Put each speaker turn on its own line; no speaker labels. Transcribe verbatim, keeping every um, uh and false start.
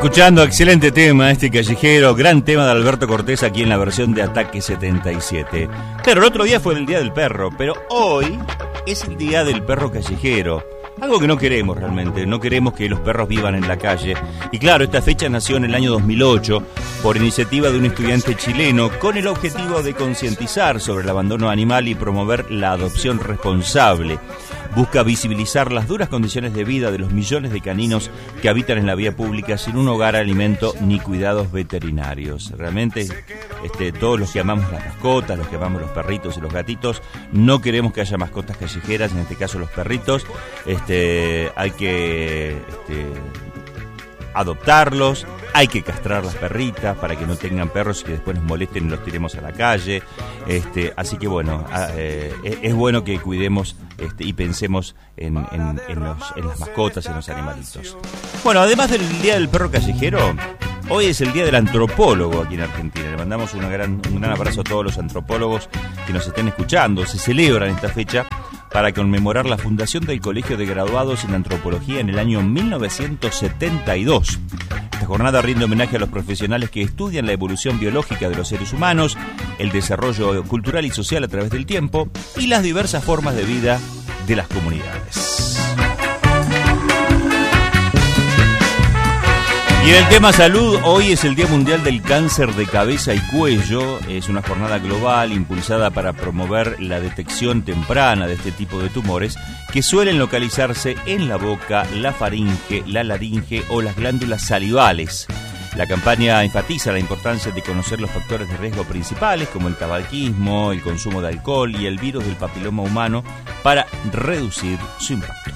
escuchando, excelente tema, este callejero, gran tema de Alberto Cortés aquí en la versión de Ataque setenta y siete. Claro, el otro día fue el Día del Perro, pero hoy es el Día del Perro Callejero. Algo que no queremos realmente, no queremos que los perros vivan en la calle. Y claro, esta fecha nació en el año dos mil ocho por iniciativa de un estudiante chileno con el objetivo de concientizar sobre el abandono animal y promover la adopción responsable. Busca visibilizar las duras condiciones de vida de los millones de caninos que habitan en la vía pública sin un hogar, alimento ni cuidados veterinarios. Realmente, este, todos los que amamos las mascotas, los que amamos los perritos y los gatitos, no queremos que haya mascotas callejeras, en este caso los perritos. Este, hay que este, adoptarlos, hay que castrar las perritas para que no tengan perros y que después nos molesten y los tiremos a la calle. Este, así que bueno, eh, es bueno que cuidemos este, y pensemos en, en, en, los, en las mascotas y en los animalitos. Bueno, además del Día del Perro Callejero, hoy es el Día del Antropólogo aquí en Argentina. Le mandamos una gran, un gran abrazo a todos los antropólogos que nos estén escuchando. Se celebra en esta fecha para conmemorar la fundación del Colegio de Graduados en Antropología en el año mil novecientos setenta y dos. Esta jornada rinde homenaje a los profesionales que estudian la evolución biológica de los seres humanos, el desarrollo cultural y social a través del tiempo y las diversas formas de vida de las comunidades. Y en el tema salud, hoy es el Día Mundial del Cáncer de Cabeza y Cuello. Es una jornada global impulsada para promover la detección temprana de este tipo de tumores que suelen localizarse en la boca, la faringe, la laringe o las glándulas salivales. La campaña enfatiza la importancia de conocer los factores de riesgo principales como el tabaquismo, el consumo de alcohol y el virus del papiloma humano para reducir su impacto.